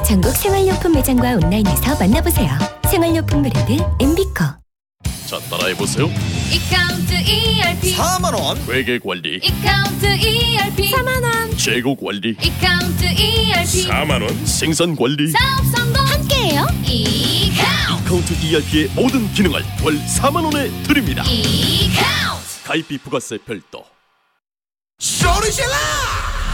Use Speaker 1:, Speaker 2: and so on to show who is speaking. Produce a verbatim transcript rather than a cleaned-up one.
Speaker 1: 전국 생활용품 매장과 온라인에서 만나보세요. 생활용품 브랜드 엠비코.
Speaker 2: 자, 따라해보세요.
Speaker 3: 이카운트 이알피
Speaker 2: 사만 원. 회계관리.
Speaker 3: 이카운트 이알피 사만 원.
Speaker 2: 재고관리.
Speaker 3: 이카운트 이알피
Speaker 2: 사만 원. 생산관리.
Speaker 3: 사업 성공 함께해요. 이카운트
Speaker 2: 이카운트 이알피의 모든 기능을 월 사만 원에 드립니다.
Speaker 3: 이카운트
Speaker 2: 가입비 부가세 별도.
Speaker 4: 소리 질러!